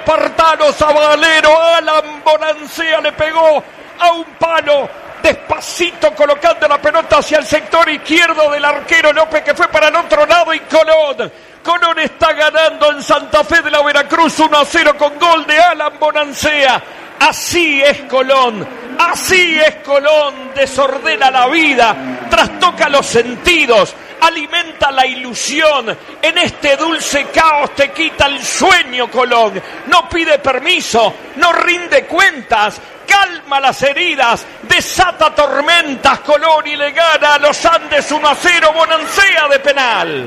espartano sabalero. Alan Bonancea le pegó a un palo, despacito colocando la pelota hacia el sector izquierdo del arquero López, que fue para el otro lado, y Colón está ganando en Santa Fe de la Veracruz 1-0 con gol de Alan Bonancea. Así es Colón, desordena la vida, trastoca los sentidos, alimenta la ilusión. En este dulce caos te quita el sueño Colón, no pide permiso, no rinde cuentas, calma las heridas, desata tormentas Colón y le gana a los Andes 1-0, Bonancea de penal.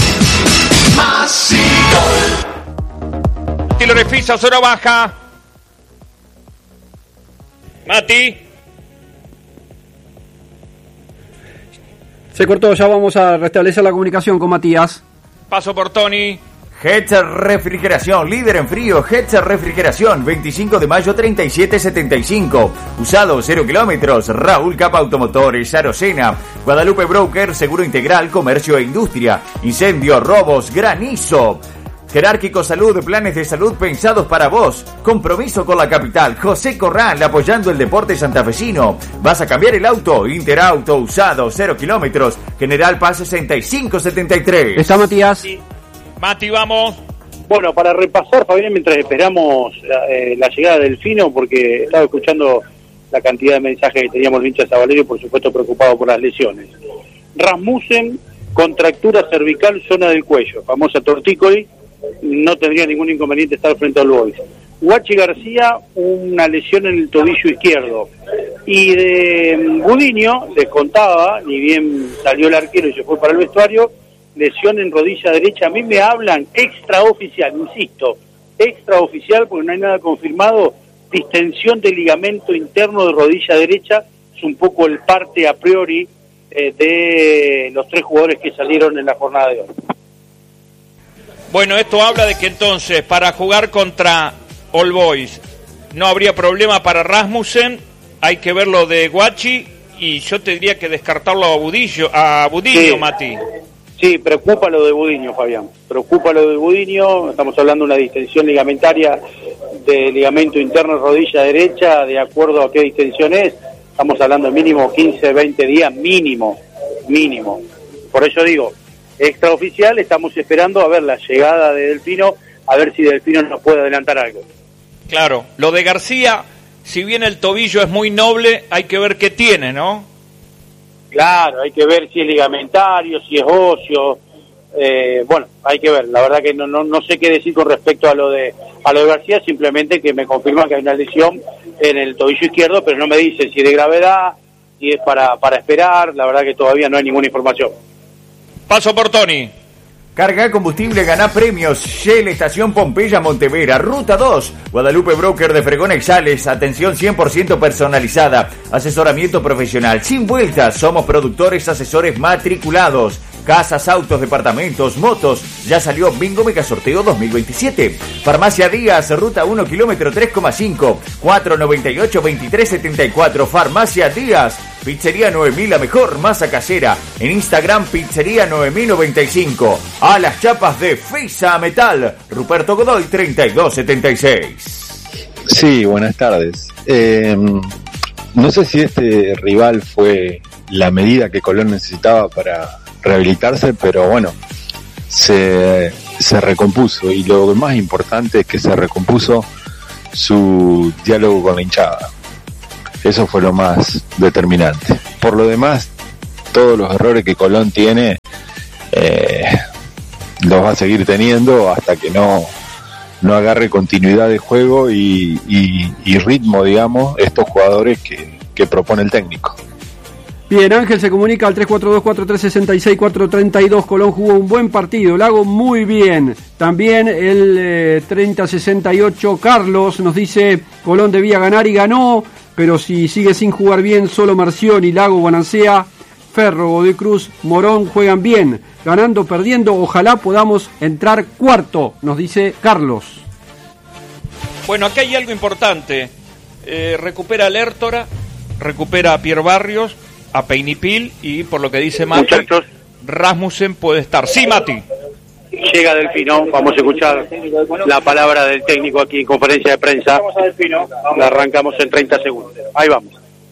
Tilo Refisa, zona baja. Mati. Se cortó, ya vamos a restablecer la comunicación con Matías. Paso por Tony. Hetzer Refrigeración, líder en frío. Hetzer Refrigeración, 25 de mayo 3775. Usado 0 kilómetros. Raúl Capa Automotores, Arocena. Guadalupe Broker, seguro integral, comercio e industria. Incendio, robos, granizo. Jerárquico Salud, planes de salud pensados para vos. Compromiso con la capital. José Corral, apoyando el deporte santafesino. ¿Vas a cambiar el auto? Interauto, usado, 0 kilómetros. General Paz 6573. ¿Está Matías? Sí. Mati, vamos. Bueno, para repasar, Fabián, mientras esperamos la llegada del Fino, porque estaba escuchando la cantidad de mensajes que teníamos el hincha Sabalero y por supuesto preocupado por las lesiones. Rasmussen, contractura cervical, zona del cuello, famosa tortícolis, no tendría ningún inconveniente estar frente al Boys. Guachi García, una lesión en el tobillo izquierdo. Y de Gudiño, les contaba, ni bien salió el arquero y se fue para el vestuario, lesión en rodilla derecha. A mí me hablan extraoficial, insisto, extraoficial porque no hay nada confirmado, distensión del ligamento interno de rodilla derecha, es un poco el parte a priori de los 3 jugadores que salieron en la jornada de hoy. Bueno, esto habla de que entonces para jugar contra All Boys no habría problema para Rasmussen, hay que ver lo de Guachi y yo tendría que descartarlo a Budiño, sí. Mati. Sí, preocupa lo de Budiño, Fabián. Preocupa lo de Budiño. Estamos hablando de una distensión ligamentaria de ligamento interno de rodilla derecha, de acuerdo a qué distensión es. Estamos hablando de mínimo 15, 20 días, mínimo. Por eso digo, extraoficial, estamos esperando a ver la llegada de Delfino, a ver si Delfino nos puede adelantar algo. Claro, lo de García, si bien el tobillo es muy noble, hay que ver qué tiene, ¿no? Claro, hay que ver si es ligamentario, si es óseo, bueno, hay que ver. La verdad que no sé qué decir con respecto a lo de García, simplemente que me confirman que hay una lesión en el tobillo izquierdo, pero no me dicen si es de gravedad, si es para esperar. La verdad que todavía no hay ninguna información. Paso por Tony. Carga combustible, gana premios. Shell, Estación Pompeya, Montevera, Ruta 2. Guadalupe Broker de Fregón Exales. Atención 100% personalizada. Asesoramiento profesional. Sin vueltas. Somos productores, asesores matriculados. Casas, autos, departamentos, motos. Ya salió Bingo Mega Sorteo 2027. Farmacia Díaz, Ruta 1, kilómetro 3,5. 498-2374. Farmacia Díaz. Pizzería 9000, la mejor masa casera. En Instagram, Pizzería 9095. A las chapas de Fisa Metal. Ruperto Godoy, 3276. Sí, buenas tardes. No sé si este rival fue la medida que Colón necesitaba para rehabilitarse, pero bueno, se recompuso. Y lo más importante es que se recompuso su diálogo con la hinchada. Eso fue lo más determinante. Por lo demás, todos los errores que Colón tiene los va a seguir teniendo hasta que no agarre continuidad de juego y ritmo, digamos, estos jugadores que propone el técnico. Bien, Ángel se comunica al 342-4366-432. Colón jugó un buen partido, Lago muy bien. También el 3068 Carlos nos dice: Colón debía ganar y ganó, pero si sigue sin jugar bien, solo Marcioni, Lago, Bonancea, Ferro, Godoy Cruz, Morón juegan bien. Ganando, perdiendo, ojalá podamos entrar cuarto, nos dice Carlos. Bueno, acá hay algo importante. Recupera a Lertora, recupera a Pierre Barrios, a Peinipil, y por lo que dice Mati, muchachos, Rasmussen puede estar. Sí, Mati. Llega Delfino, vamos a escuchar la palabra del técnico aquí en conferencia de prensa. La arrancamos en 30 segundos. Ahí vamos.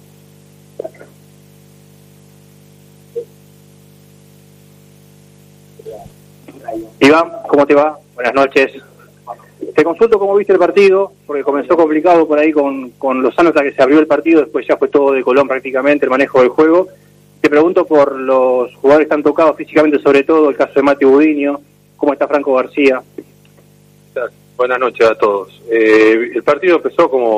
Iván, ¿cómo te va? Buenas noches. Te consulto cómo viste el partido, porque comenzó complicado por ahí con Lozano hasta que se abrió el partido, después ya fue todo de Colón prácticamente, el manejo del juego. Te pregunto por los jugadores que están tocados físicamente, sobre todo el caso de Mati Budiño, ¿cómo está Franco García? Buenas noches a todos. El partido empezó como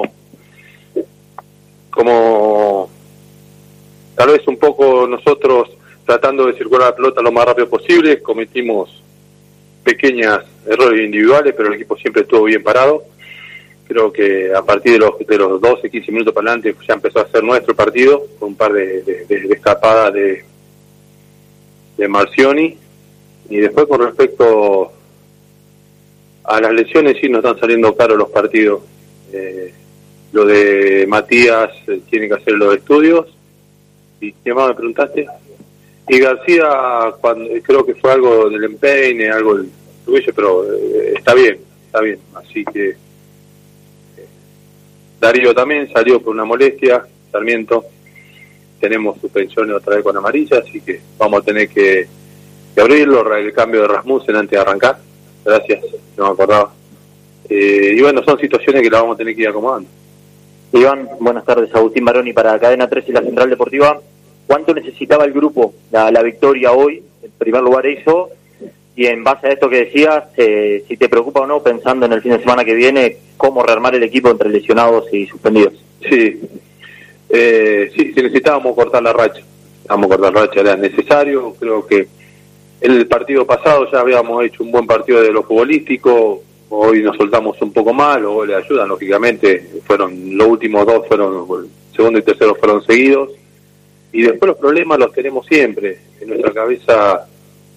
tal vez un poco nosotros tratando de circular la pelota lo más rápido posible, cometimos pequeños errores individuales, pero el equipo siempre estuvo bien parado. Creo que a partir de los 12, 15 minutos para adelante ya empezó a ser nuestro partido, con un par de escapadas de Marcioni. Y después, con respecto a las lesiones, sí nos están saliendo caros los partidos. Lo de Matías tiene que hacer los estudios. ¿Y qué más me preguntaste? Y García, creo que fue algo del empeine, algo del tuyo, pero está bien. Así que Darío también salió por una molestia, Sarmiento. Tenemos suspensiones otra vez con amarilla, así que vamos a tener que abrirlo, el cambio de Rasmussen antes de arrancar. Gracias, no me acordaba. Y bueno, son situaciones que las vamos a tener que ir acomodando. Iván, buenas tardes. Agustín Baroni para Cadena 3 y la Central Deportiva. ¿Cuánto necesitaba el grupo la victoria hoy? En primer lugar eso, y en base a esto que decías, si te preocupa o no, pensando en el fin de semana que viene, cómo rearmar el equipo entre lesionados y suspendidos. Sí, necesitábamos cortar la racha. Era necesario. Creo que en el partido pasado ya habíamos hecho un buen partido de lo futbolístico. Hoy nos soltamos un poco más, los goles ayudan, lógicamente. Los últimos dos el segundo y tercero fueron seguidos. Y después los problemas los tenemos siempre. En nuestra cabeza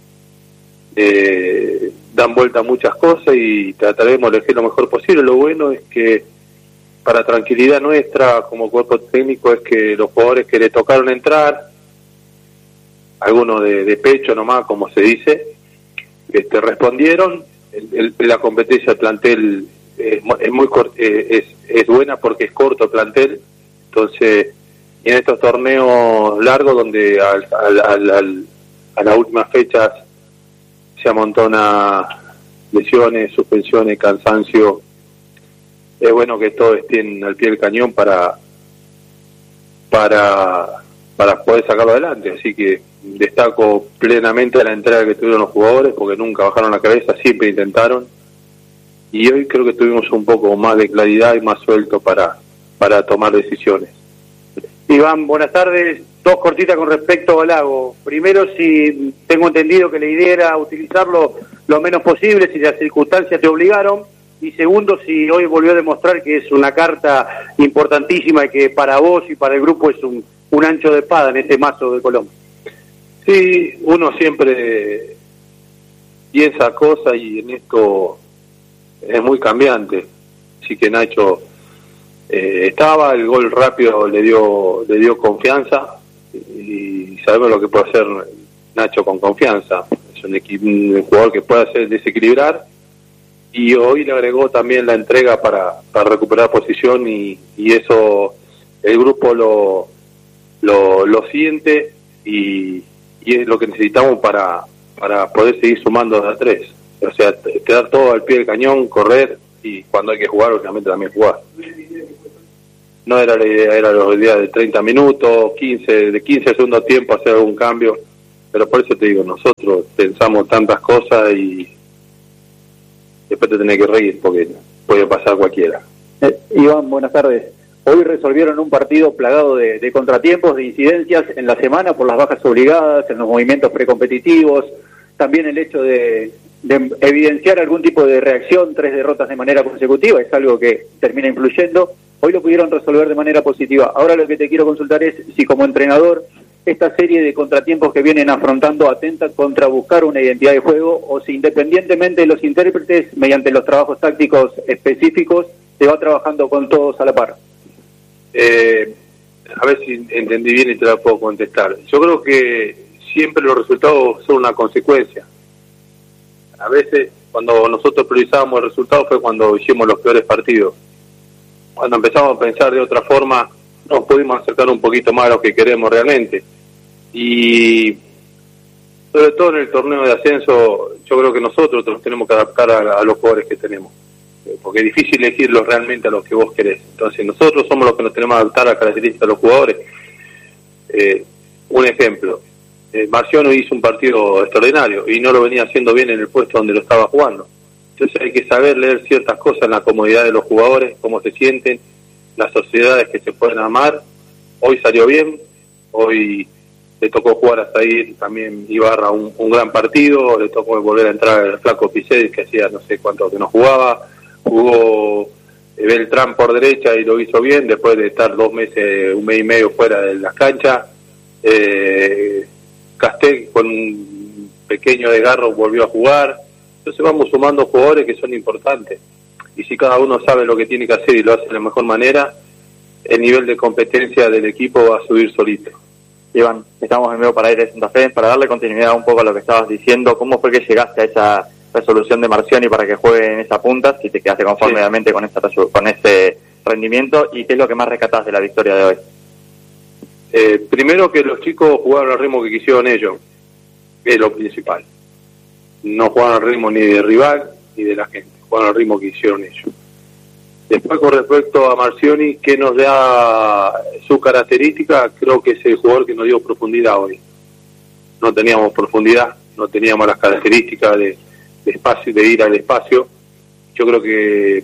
dan vuelta muchas cosas y trataremos de elegir lo mejor posible. Lo bueno es que, para tranquilidad nuestra como cuerpo técnico, es que los jugadores que le tocaron entrar, algunos de pecho nomás, como se dice, respondieron. La competencia del plantel es buena porque es corto el plantel. Entonces, y en estos torneos largos donde a las últimas fechas se amontona lesiones, suspensiones, cansancio, es bueno que todos estén al pie del cañón para poder sacarlo adelante. Así que destaco plenamente la entrega que tuvieron los jugadores, porque nunca bajaron la cabeza, siempre intentaron, y hoy creo que tuvimos un poco más de claridad y más suelto para tomar decisiones. Iván, buenas tardes. Dos cortitas con respecto al Lago. Primero, si tengo entendido que la idea era utilizarlo lo menos posible, si las circunstancias te obligaron. Y segundo, si hoy volvió a demostrar que es una carta importantísima y que para vos y para el grupo es un ancho de espada en este mazo de Colón. Sí, uno siempre piensa cosas y en esto es muy cambiante. Así que Nacho estaba, el gol rápido le dio confianza, y sabemos lo que puede hacer Nacho con confianza. Es un jugador que puede hacer desequilibrar, y hoy le agregó también la entrega para recuperar posición, y eso el grupo lo siente, y es lo que necesitamos para poder seguir sumando a 3. O sea, quedar todo al pie del cañón, correr, y cuando hay que jugar, obviamente también jugar. No era la idea, era los días de 30 minutos, 15 segundos tiempo hacer algún cambio, pero por eso te digo, nosotros pensamos tantas cosas y después te tenés que reír porque puede pasar cualquiera. Iván, buenas tardes. Hoy resolvieron un partido plagado de contratiempos, de incidencias en la semana por las bajas obligadas, en los movimientos precompetitivos, también el hecho de evidenciar algún tipo de reacción, 3 derrotas de manera consecutiva, es algo que termina influyendo. Hoy lo pudieron resolver de manera positiva. Ahora lo que te quiero consultar es si como entrenador esta serie de contratiempos que vienen afrontando atenta contra buscar una identidad de juego, o si independientemente de los intérpretes, mediante los trabajos tácticos específicos, se va trabajando con todos a la par. A ver si entendí bien y te la puedo contestar. Yo creo que siempre los resultados son una consecuencia. A veces, cuando nosotros priorizábamos el resultado fue cuando hicimos los peores partidos. Cuando empezamos a pensar de otra forma, nos pudimos acercar un poquito más a lo que queremos realmente. Y sobre todo en el torneo de ascenso, yo creo que nosotros nos tenemos que adaptar a los jugadores que tenemos, porque es difícil elegirlos realmente a los que vos querés. Entonces nosotros somos los que nos tenemos que adaptar a las características de los jugadores. Un ejemplo, Marciano hizo un partido extraordinario y no lo venía haciendo bien en el puesto donde lo estaba jugando. Entonces hay que saber leer ciertas cosas en la comodidad de los jugadores, cómo se sienten, las sociedades que se pueden amar. Hoy salió bien, hoy le tocó jugar hasta ahí también Ibarra un gran partido, le tocó volver a entrar el flaco Picel, que hacía no sé cuánto que no jugaba, jugó Beltrán por derecha y lo hizo bien, después de estar 2 meses, 1 mes y medio fuera de las canchas. Castel con un pequeño desgarro volvió a jugar. Entonces vamos sumando jugadores que son importantes, y si cada uno sabe lo que tiene que hacer y lo hace de la mejor manera, el nivel de competencia del equipo va a subir solito. Iván, estamos en medio para ir a Santa Fe, para darle continuidad un poco a lo que estabas diciendo. ¿Cómo fue que llegaste a esa resolución de Marcioni para que juegue en esa punta? Si te quedaste conforme realmente con este rendimiento, ¿y qué es lo que más rescatás de la victoria de hoy? Primero, que los chicos jugaron al ritmo que quisieron ellos, es lo principal. No jugaron al ritmo ni de rival ni de la gente, jugaron al ritmo que hicieron ellos. Después, con respecto a Marcioni, que nos da su característica, creo que es el jugador que nos dio profundidad hoy. No teníamos profundidad, no teníamos las características de espacio, de ir al espacio. Yo creo que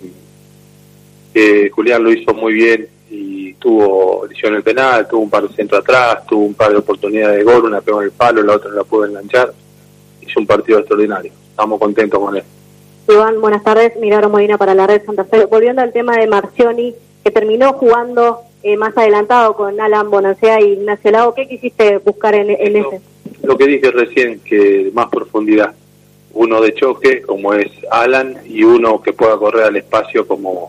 Julián lo hizo muy bien y tuvo lesión en el penal, tuvo un par de centros atrás, tuvo un par de oportunidades de gol, una pegó en el palo, la otra no la pudo enganchar. Hizo un partido extraordinario, estamos contentos con él. Iván, buenas tardes. Milagro Molina para la Red Santa Fe. Volviendo al tema de Marcioni, que terminó jugando más adelantado con Alan Bonancea y Ignacio Lago, ¿qué quisiste buscar en ese? Lo que dije recién, que más profundidad. Uno de choque, como es Alan, y uno que pueda correr al espacio como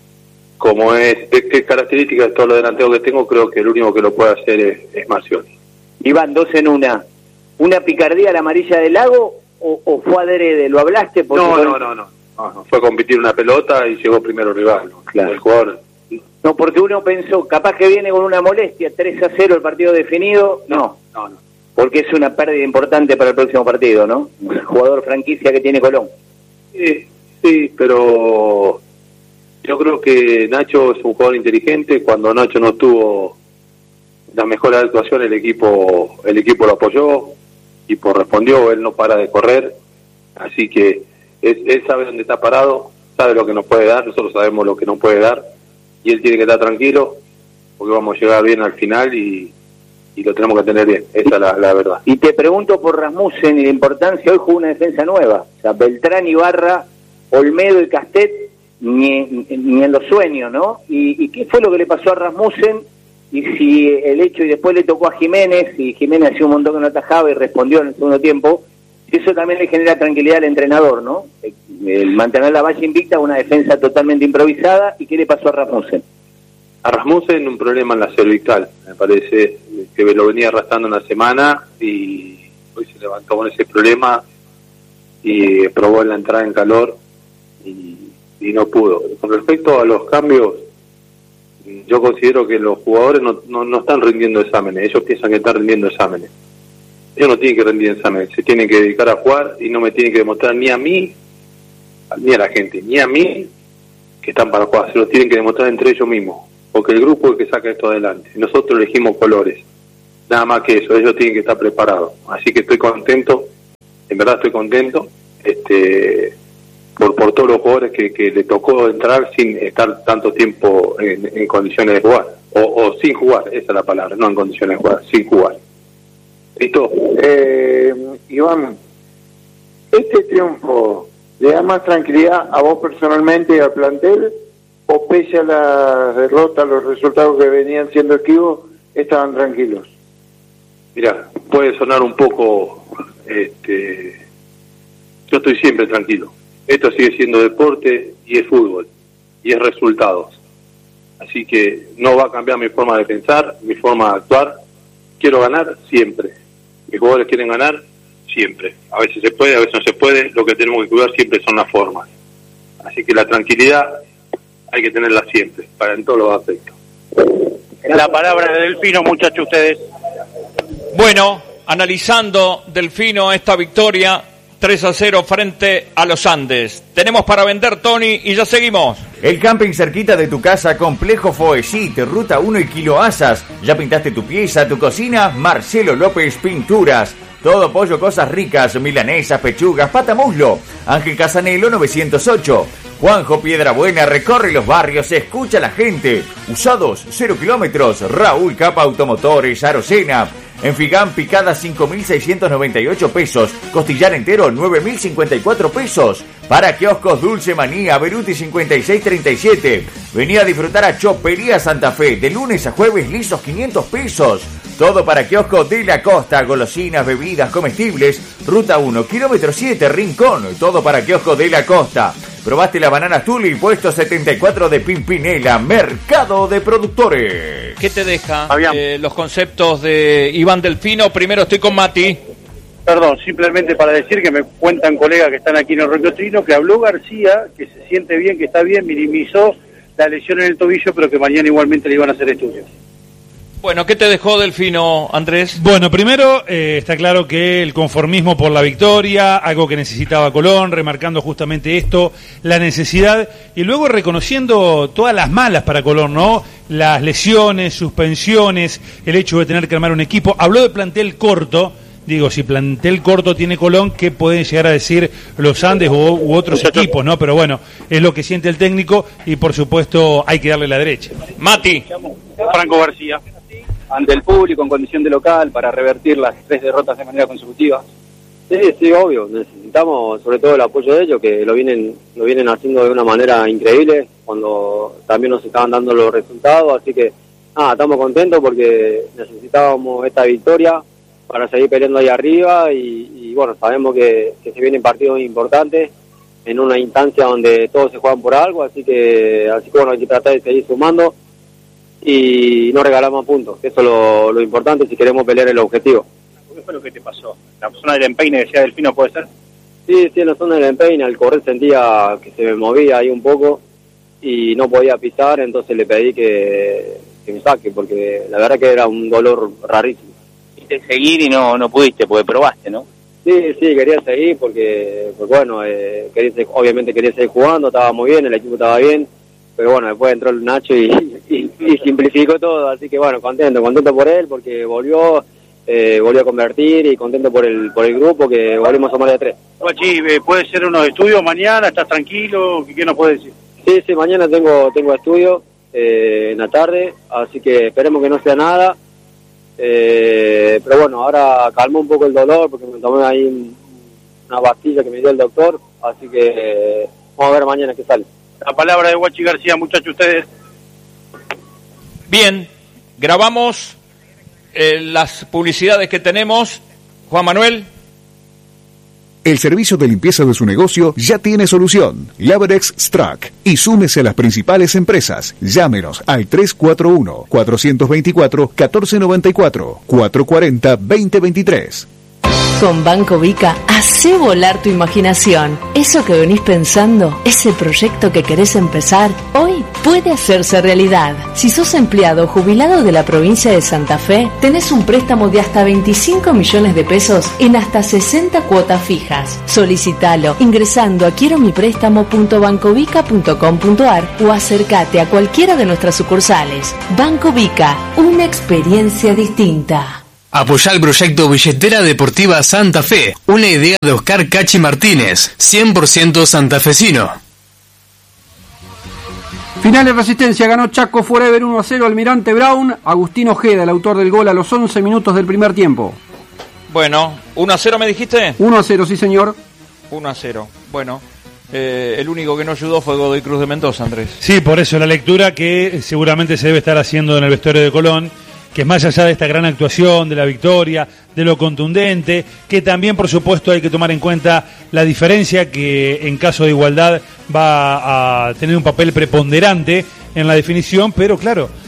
es. ¿Qué características de todos los delanteros que tengo? Creo que el único que lo puede hacer es Marcioni. Iván, 2 en 1. ¿Una picardía a la amarilla del Lago o fue adrede? ¿Lo hablaste? No. Fue a competir una pelota y llegó primero el rival. Claro. El jugador. No, porque uno pensó, capaz que viene con una molestia, 3-0 el partido definido. No. Porque es una pérdida importante para el próximo partido, ¿no? El jugador franquicia que tiene Colón. Sí, pero yo creo que Nacho es un jugador inteligente. Cuando Nacho no tuvo la mejor actuación, el equipo lo apoyó y respondió. Él no para de correr, así que él sabe dónde está parado, sabe lo que nos puede dar, nosotros sabemos lo que nos puede dar, y él tiene que estar tranquilo porque vamos a llegar bien al final y lo tenemos que tener bien. Esa es la verdad. Y te pregunto por Rasmussen y la importancia. Hoy jugó una defensa nueva, o sea, Beltrán, Ibarra, Olmedo y Castet ni en los sueños, ¿no? ¿Y qué fue lo que le pasó a Rasmussen? Y si el hecho, y después le tocó a Jiménez, y Jiménez hacía un montón que no atajaba y respondió en el segundo tiempo, eso también le genera tranquilidad al entrenador, ¿no? El mantener la valla invicta, una defensa totalmente improvisada. ¿Y qué le pasó a Rasmussen? A Rasmussen un problema en la cervical, me parece, que lo venía arrastrando una semana y hoy se levantó con ese problema y probó en la entrada en calor y no pudo. Con respecto a los cambios, yo considero que los jugadores no están rindiendo exámenes. Ellos piensan que están rindiendo exámenes. Ellos no tienen que rendir exámenes, se tienen que dedicar a jugar y no me tienen que demostrar ni a mí, ni a la gente, ni a mí que están para jugar. Se lo tienen que demostrar entre ellos mismos, porque el grupo es el que saca esto adelante. Nosotros elegimos colores, nada más que eso. Ellos tienen que estar preparados. Así que estoy contento, en verdad estoy contento, por todos los jugadores que le tocó entrar sin estar tanto tiempo en condiciones de jugar, o sin jugar, esa es la palabra, no en condiciones de jugar, sin jugar. ¿Listo? Iván, ¿este triunfo le da más tranquilidad a vos personalmente y al plantel, o pese a la derrota, los resultados que venían siendo esquivos, estaban tranquilos? Mira, puede sonar un poco, yo estoy siempre tranquilo. Esto sigue siendo deporte y es fútbol y es resultados, así que no va a cambiar mi forma de pensar, mi forma de actuar. Quiero ganar siempre, mis jugadores quieren ganar, siempre. A veces se puede, a veces no se puede. Lo que tenemos que cuidar siempre son las formas. Así que la tranquilidad hay que tenerla siempre, en todos los aspectos. La palabra de Delfino, muchachos, ustedes. Bueno, analizando, Delfino, esta victoria 3-0 frente a los Andes. Tenemos para vender, Tony, y ya seguimos. El camping cerquita de tu casa, Complejo Foesit, Ruta 1 y Kilo Asas. ¿Ya pintaste tu pieza, tu cocina? Marcelo López Pinturas. Todo pollo, cosas ricas, milanesas, pechugas, patamuslo. Ángel Casanelo 908. Juanjo Piedrabuena recorre los barrios, escucha a la gente. Usados 0 kilómetros. Raúl Capa Automotores, Arocena. En Figán, picada 5.698 pesos. Costillar entero 9.054 pesos. Para kioscos Dulce Manía, Beruti 5637. Vení a disfrutar a Chopería Santa Fe. De lunes a jueves lisos 500 pesos. Todo para kiosco de la Costa. Golosinas, bebidas, comestibles. Ruta 1, kilómetro 7, Rincón. Todo para kiosco de la Costa. Probaste la banana Tuli, puesto 74 de Pimpinela, Mercado de Productores. ¿Qué te deja los conceptos de Iván Delfino? Primero estoy con Mati. Perdón, simplemente para decir que me cuentan colegas que están aquí en el Roquetrino que habló García, que se siente bien, que está bien, minimizó la lesión en el tobillo, pero que mañana igualmente le iban a hacer estudios. Bueno, ¿qué te dejó Delfino, Andrés? Bueno, primero está claro que el conformismo por la victoria, algo que necesitaba Colón, remarcando justamente esto, la necesidad, y luego reconociendo todas las malas para Colón, ¿no? Las lesiones, suspensiones, el hecho de tener que armar un equipo. Habló de plantel corto. Digo, si plantel corto tiene Colón, ¿qué pueden llegar a decir los Andes u otros equipos, no? Pero bueno, es lo que siente el técnico y por supuesto hay que darle la derecha. Mati. Franco García. Ante el público en condición de local para revertir las 3 derrotas de manera consecutiva. Sí, obvio. Necesitamos sobre todo el apoyo de ellos, que lo vienen haciendo de una manera increíble cuando también nos estaban dando los resultados. Así que estamos contentos porque necesitábamos esta victoria para seguir peleando ahí arriba y bueno, sabemos que se vienen partidos importantes en una instancia donde todos se juegan por algo, así que bueno, hay que tratar de seguir sumando y no regalamos puntos, eso es lo importante si queremos pelear el objetivo. ¿Qué fue lo que te pasó? ¿La zona del empeine decía Delfino puede ser? Sí, en la zona del empeine, al correr sentía que se me movía ahí un poco y no podía pisar, entonces le pedí que me saque, porque la verdad que era un dolor rarísimo. Quisiste seguir y no pudiste, porque probaste, ¿no? Sí, quería seguir porque bueno, obviamente quería seguir jugando, estaba muy bien, el equipo estaba bien, pero bueno, después entró el Nacho y simplificó todo, así que bueno, contento por él, porque volvió a convertir y contento por el grupo, que volvimos a sumar de 3. Guachi, ¿puede ser unos estudios mañana? ¿Estás tranquilo? ¿Qué nos puedes decir? Sí, mañana tengo estudio en la tarde, así que esperemos que no sea nada. Pero bueno, ahora calmó un poco el dolor porque me tomé ahí una pastilla que me dio el doctor, así que vamos a ver mañana qué sale. La palabra de Guachi García, muchachos, ustedes. Bien, grabamos las publicidades que tenemos. Juan Manuel. El servicio de limpieza de su negocio ya tiene solución. Laberex Strack. Y súmese a las principales empresas. Llámenos al 341-424-1494, 440-2023. Con Banco Vica, hacé volar tu imaginación. Eso que venís pensando, ese proyecto que querés empezar, hoy puede hacerse realidad. Si sos empleado o jubilado de la provincia de Santa Fe, tenés un préstamo de hasta 25 millones de pesos en hasta 60 cuotas fijas. Solicitalo ingresando a quieromiprestamo.bancovica.com.ar o acércate a cualquiera de nuestras sucursales. Banco Vica, una experiencia distinta. Apoyá el proyecto Billetera Deportiva Santa Fe, una idea de Oscar Cachi Martínez, 100% santafesino. Finales Resistencia, ganó Chaco Forever 1-0, Almirante Brown, Agustín Ojeda, el autor del gol a los 11 minutos del primer tiempo. Bueno, 1-0 me dijiste. 1-0, sí señor. 1-0, bueno. El único que no ayudó fue Godoy Cruz de Mendoza, Andrés. Sí, por eso la lectura que seguramente se debe estar haciendo en el vestuario de Colón, que más allá de esta gran actuación, de la victoria, de lo contundente, que también por supuesto hay que tomar en cuenta la diferencia que en caso de igualdad va a tener un papel preponderante en la definición, pero claro,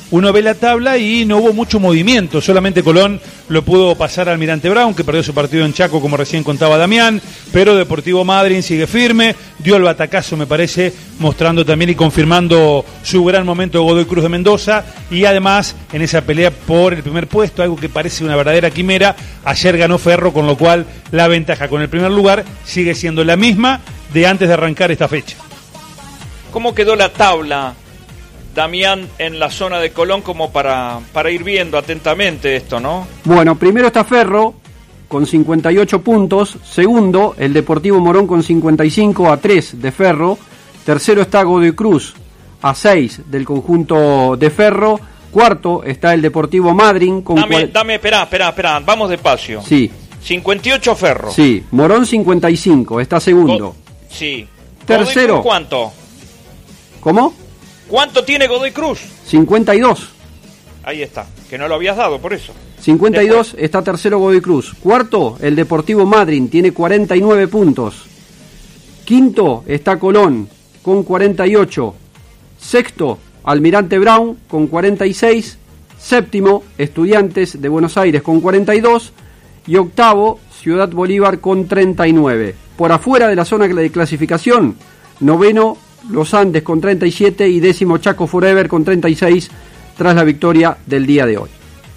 uno ve la tabla y no hubo mucho movimiento, solamente Colón lo pudo pasar al Almirante Brown, que perdió su partido en Chaco, como recién contaba Damián, pero Deportivo Madryn sigue firme, dio el batacazo, me parece, mostrando también y confirmando su gran momento de Godoy Cruz de Mendoza, y además en esa pelea por el primer puesto, algo que parece una verdadera quimera, ayer ganó Ferro, con lo cual la ventaja con el primer lugar sigue siendo la misma de antes de arrancar esta fecha. ¿Cómo quedó la tabla, Damián, en la zona de Colón, como para ir viendo atentamente esto, ¿no? Bueno, primero está Ferro con 58 puntos, segundo el Deportivo Morón con 55 a 3 de Ferro, tercero está Godoy Cruz a 6 del conjunto de Ferro, cuarto está el Deportivo Madryn con... Espera, vamos despacio. Sí. 58 Ferro. Sí, Morón 55, está segundo. Sí. Tercero. ¿Godoy Cruz cuánto? ¿Cómo? ¿Cuánto tiene Godoy Cruz? 52. Ahí está, que no lo habías dado, por eso. 52 después está tercero Godoy Cruz. Cuarto, el Deportivo Madryn, tiene 49 puntos. Quinto está Colón, con 48. Sexto, Almirante Brown, con 46. Séptimo, Estudiantes de Buenos Aires, con 42. Y octavo, Ciudad Bolívar, con 39. Por afuera de la zona de clasificación, noveno, Los Andes con 37 y décimo Chaco Forever con 36 tras la victoria del día de hoy.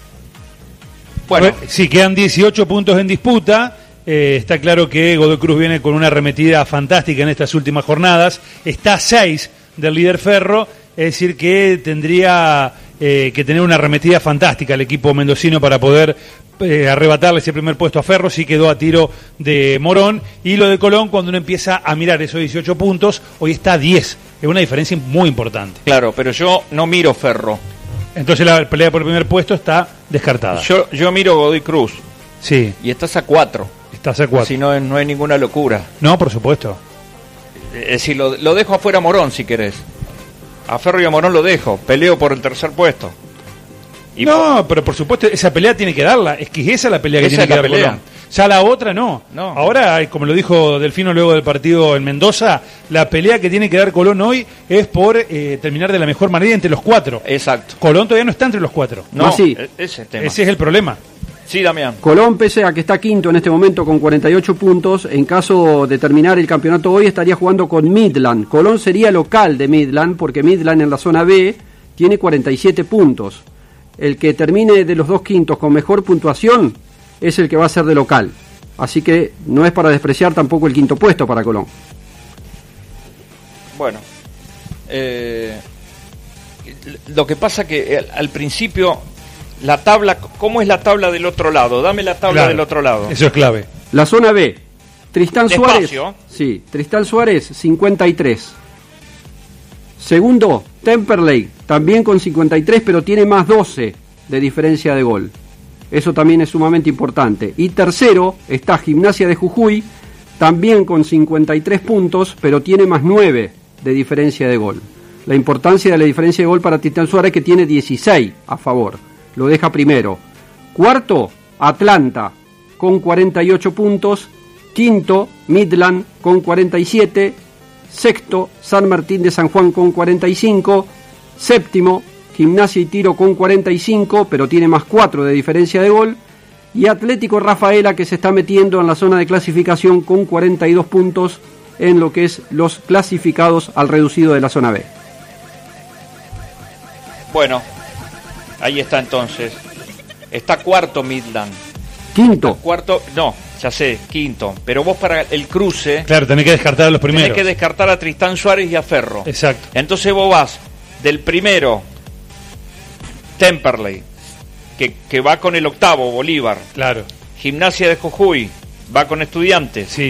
Bueno, sí, quedan 18 puntos en disputa. Está claro que Godoy Cruz viene con una arremetida fantástica en estas últimas jornadas. Está a 6 del líder Ferro, es decir que tendría que tener una arremetida fantástica el equipo mendocino para poder arrebatarle ese primer puesto a Ferro. Sí quedó a tiro de Morón. Y lo de Colón, cuando uno empieza a mirar esos 18 puntos, hoy está a 10. Es una diferencia muy importante. Claro, pero yo no miro Ferro. Entonces la pelea por el primer puesto está descartada. Yo miro Godoy Cruz. Sí. Y estás a 4. Estás a 4. Si no hay ninguna locura. No, por supuesto. Es decir, lo dejo afuera a Morón, si querés. A Ferro y a Morón lo dejo. Peleo por el tercer puesto. Pero por supuesto esa pelea tiene que darla. Es que esa es la pelea que tiene que dar Colón. Ya la otra no. Ahora, como lo dijo Delfino luego del partido en Mendoza, la pelea que tiene que dar Colón hoy es por terminar de la mejor manera entre los 4. Exacto. Colón todavía no está entre los 4. No, sí. Ese es el problema. Sí, Damián. Colón, pese a que está quinto en este momento con 48 puntos, en caso de terminar el campeonato hoy estaría jugando con Midland. Colón sería local de Midland, porque Midland en la zona B tiene 47 puntos. El que termine de los dos quintos con mejor puntuación es el que va a ser de local. Así que no es para despreciar tampoco el quinto puesto para Colón. Bueno, lo que pasa que al principio la tabla, ¿cómo es la tabla del otro lado? Dame la tabla del otro lado. Eso es clave. La zona B, Tristán Despacio. Suárez. Sí, Tristán Suárez 53. Segundo, Temperley, también con 53, pero tiene más 12 de diferencia de gol. Eso también es sumamente importante. Y tercero está Gimnasia de Jujuy, también con 53 puntos, pero tiene más 9 de diferencia de gol. La importancia de la diferencia de gol para Tristán Suárez, que tiene 16 a favor. Lo deja primero. Cuarto, Atlanta, con 48 puntos. Quinto, Midland, con 47. Sexto, San Martín de San Juan con 45. Séptimo, Gimnasia y Tiro con 45, pero tiene más 4 de diferencia de gol. Y Atlético Rafaela, que se está metiendo en la zona de clasificación con 42 puntos en lo que es los clasificados al reducido de la zona B. Bueno, ahí está entonces. Está cuarto Midland. Quinto. Cuarto, no, ya sé, quinto. Pero vos para el cruce... Claro, tenés que descartar a los primeros. Tenés que descartar a Tristán Suárez y a Ferro. Exacto. Entonces vos vas del primero, Temperley, que va con el octavo, Bolívar. Claro. Gimnasia de Jujuy, va con Estudiantes. Sí.